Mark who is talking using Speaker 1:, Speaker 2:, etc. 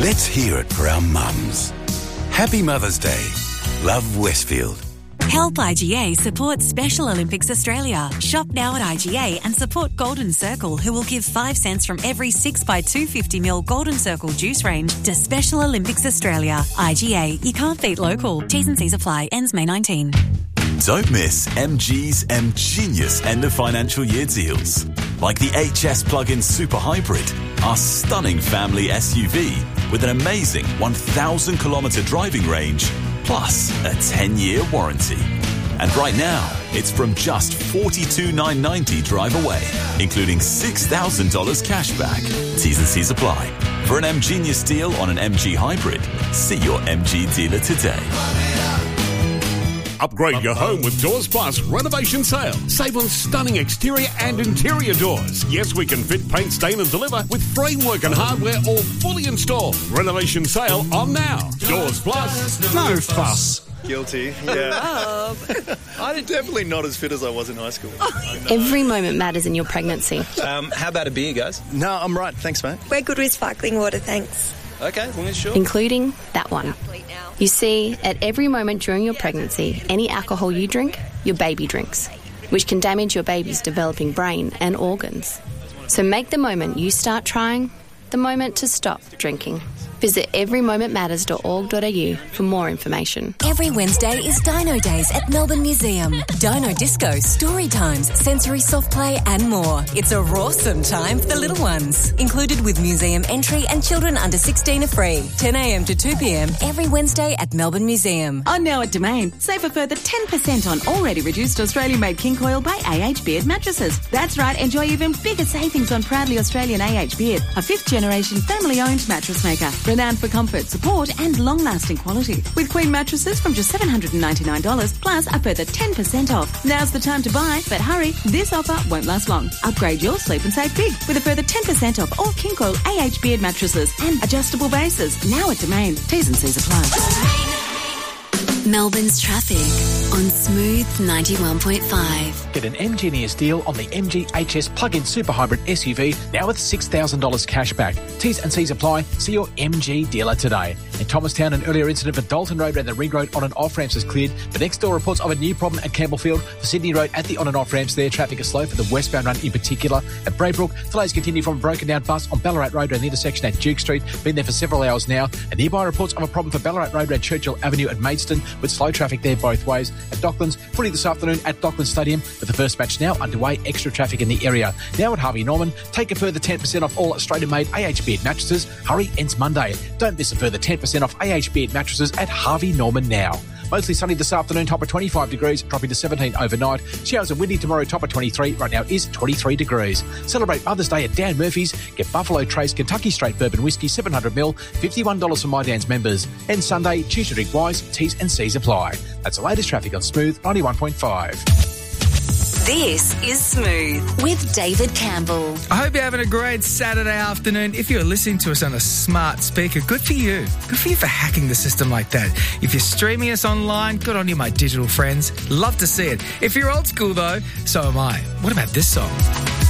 Speaker 1: Let's hear it for our mums. Happy Mother's Day. Love, Westfield.
Speaker 2: Help IGA support Special Olympics Australia. Shop now at IGA and support Golden Circle, who will give 5 cents from every 6x250ml Golden Circle juice range to Special Olympics Australia. IGA, you can't beat local. T's and C's apply. Ends May 19.
Speaker 3: Don't miss MG's Genius end of financial year deals. Like the HS plug-in Super Hybrid, our stunning family SUV with an amazing 1,000 kilometre driving range, plus a 10-year warranty. And right now, it's from just $42,990 drive away, including $6,000 cash back. T's and C's apply. For an MGenius deal on an MG Hybrid, see your MG dealer today.
Speaker 4: Upgrade your home with Doors Plus renovation sale. Save on stunning exterior and interior doors. Yes, we can fit, paint, stain and deliver with framework and hardware all fully installed. Renovation sale on now. Doors Plus, no fuss.
Speaker 5: Guilty, yeah. I'm definitely not as fit as I was in high school.
Speaker 6: Every moment matters in your pregnancy.
Speaker 5: How about a beer, guys? No, I'm right. Thanks, mate.
Speaker 7: We're good with sparkling water, thanks.
Speaker 5: Okay, well, sure.
Speaker 6: Including that one. You see, at every moment during your pregnancy, any alcohol you drink, your baby drinks, which can damage your baby's developing brain and organs. So make the moment you start trying the moment to stop drinking. Visit everymomentmatters.org.au for more information.
Speaker 2: Every Wednesday is Dino Days at Melbourne Museum. Dino disco, story times, sensory soft play and more. It's a rawsome time for the little ones. Included with museum entry and children under 16 are free. 10am to 2pm every Wednesday at Melbourne Museum.
Speaker 8: On now at Domain, save a further 10% on already reduced Australian-made King Coil by AH Beard mattresses. That's right, enjoy even bigger savings on proudly Australian AH Beard, a 5th-generation family-owned mattress maker. Renowned for comfort, support and long-lasting quality. With Queen mattresses from just $799 plus a further 10% off. Now's the time to buy, but hurry, this offer won't last long. Upgrade your sleep and save big with a further 10% off all King Coil AH Beard mattresses and adjustable bases. Now at Domain. T's and C's apply.
Speaker 2: Melbourne's traffic on Smooth 91.5.
Speaker 9: Get an MGenius deal on the MG HS plug-in super hybrid SUV now with $6,000 cash back. T's and C's apply. See your MG dealer today. In Thomastown, an earlier incident for Dalton Road and the Ring Road on and off ramps is cleared. The next door reports of a new problem at Campbellfield. For Sydney Road at the on and off ramps there, traffic is slow for the westbound run in particular. At Braybrook, delays continue from a broken down bus on Ballarat Road and the intersection at Duke Street. Been there for several hours now. And nearby reports of a problem for Ballarat Road at Churchill Avenue at Maidstone with slow traffic there both ways. At Docklands, footy this afternoon at Docklands Stadium with the first match now underway. Extra traffic in the area. Now at Harvey Norman, take a further 10% off all Australian-made AH Beard mattresses. Hurry, ends Monday. Don't miss a further 10% off AH Beard mattresses at Harvey Norman now. Mostly sunny this afternoon, top of 25 degrees, dropping to 17 overnight. Showers and windy tomorrow, top of 23. Right now is 23 degrees. Celebrate Mother's Day at Dan Murphy's. Get Buffalo Trace Kentucky Straight Bourbon Whiskey 700ml, $51 for My Dan's members. And Sunday, choose to drink wise, T's and C's apply. That's the latest traffic on Smooth 91.5.
Speaker 2: This is Smooth with David Campbell.
Speaker 10: I hope you're having a great Saturday afternoon. If you're listening to us on a smart speaker, good for you. Good for you for hacking the system like that. If you're streaming us online, good on you, my digital friends. Love to see it. If you're old school, though, so am I. What about this song?